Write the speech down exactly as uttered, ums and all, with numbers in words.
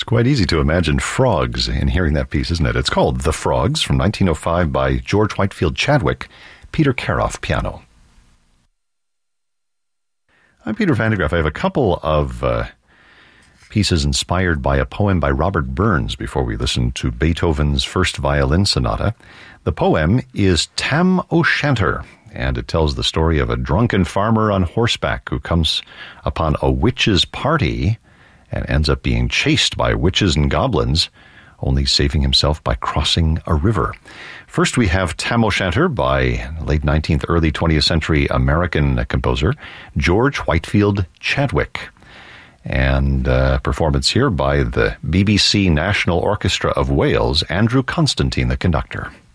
quite easy to imagine frogs in hearing that piece, isn't it? It's called The Frogs from nineteen oh five by George Whitefield Chadwick, Peter Karoff piano. I'm Peter Van de Graaff. I have a couple of uh, pieces inspired by a poem by Robert Burns before we listen to Beethoven's First Violin Sonata. The poem is Tam O'Shanter, and it tells the story of a drunken farmer on horseback who comes upon a witch's party and ends up being chased by witches and goblins, only saving himself by crossing a river. First we have Tam O'Shanter by late nineteenth, early twentieth century American composer George Whitefield Chadwick, and uh, performance here by the B B C National Orchestra of Wales, Andrew Constantine, the conductor.